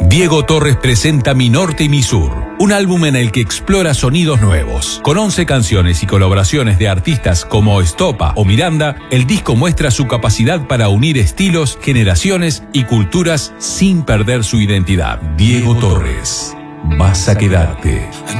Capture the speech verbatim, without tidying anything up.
Diego Torres presenta Mi Norte y Mi Sur, un álbum en el que explora sonidos nuevos. Con once canciones y colaboraciones de artistas como Estopa o Miranda, el disco muestra su capacidad para unir estilos, generaciones y culturas sin perder su identidad. Diego Torres, vas a quedarte.